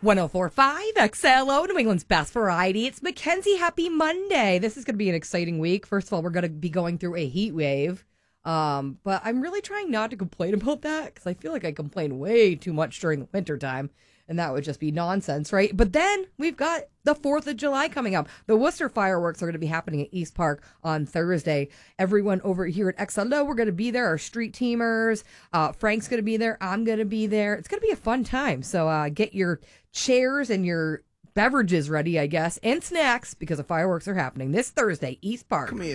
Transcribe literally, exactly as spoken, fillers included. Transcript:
one oh four point five X L O, New England's best variety. It's Mackenzie. Happy Monday. This is going to be an exciting week. First of all, we're going to be going through a heat wave. Um, but I'm really trying not to complain about that because I feel like I complain way too much during the winter time. And that would just be nonsense, right? But then we've got the fourth of July coming up. The Worcester fireworks are going to be happening at East Park on Thursday. Everyone over here at X L O, we're going to be there. Our street teamers. Uh, Frank's going to be there. I'm going to be there. It's going to be a fun time. So uh, get your chairs and your beverages ready, I guess, and snacks because the fireworks are happening this Thursday, East Park. Come here.